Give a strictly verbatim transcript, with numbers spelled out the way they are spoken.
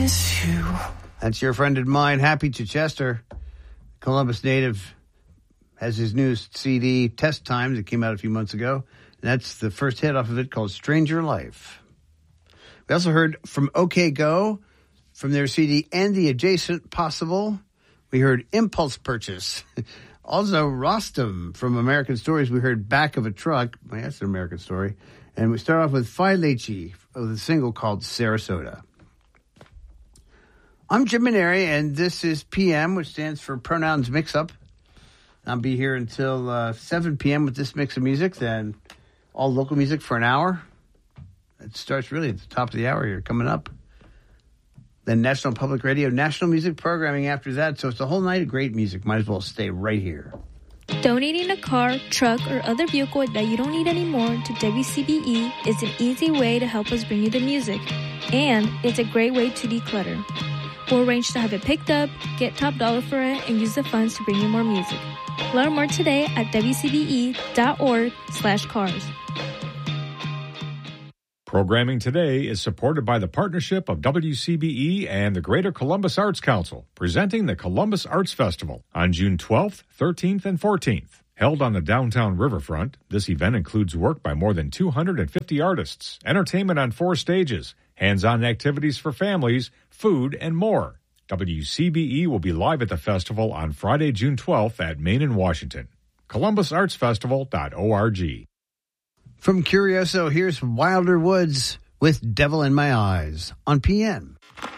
miss you. That's your friend of mine, Happy Chichester. Columbus native has his new C D, Test Times. It came out a few months ago. And that's the first hit off of it called Stranger Life. We also heard from OK Go from their C D And the Adjacent Possible. We heard Impulse Purchase. Also, Rostam from American Stories. We heard Back of a Truck. Well, that's an American Story. And we start off with Phi Lechi with a single called Sarasota. I'm Jim Maneri, and this is P M, which stands for Pronouns Mix-Up. I'll be here until uh, seven p.m. with this mix of music, then all local music for an hour. It starts really at the top of the hour here, coming up. Then National Public Radio, national music programming after that. So it's a whole night of great music. Might as well stay right here. Donating a car, truck, or other vehicle that you don't need anymore to W C B E is an easy way to help us bring you the music. And it's a great way to declutter. We'll arrange to have it picked up, get top dollar for it, and use the funds to bring you more music. Learn more today at W C B E dot org slash cars. Programming today is supported by the partnership of W C B E and the Greater Columbus Arts Council, presenting the Columbus Arts Festival on June twelfth, thirteenth, and fourteenth. Held on the downtown riverfront, this event includes work by more than two hundred fifty artists, entertainment on four stages, hands-on activities for families, food, and more. W C B E will be live at the festival on Friday, June twelfth at Main and Washington. columbus arts festival dot org. From Curioso, here's Wilder Woods with Devil in My Eyes on P M.